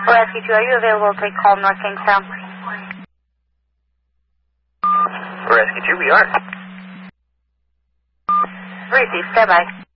Rescue 2, are you available to take call North Kingstown? Rescue 2, we are. Receive, stand by.